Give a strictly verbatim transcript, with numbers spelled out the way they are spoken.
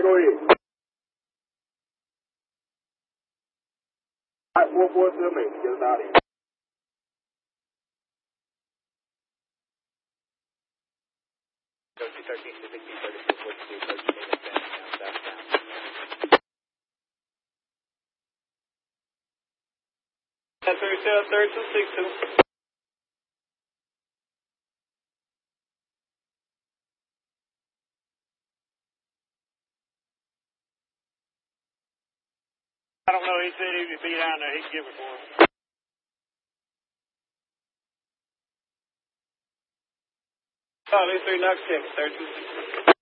Go ahead. All right, four four seven eight. Get us out of here. thirteen, sixteen, thirty-four, forty-two, thirty-eight, down, south, down. thirty-seven, thirty-two, sixty-two. I don't know. He said he could be down there. He can give it for him. Oh, these three knocks, thirty-two.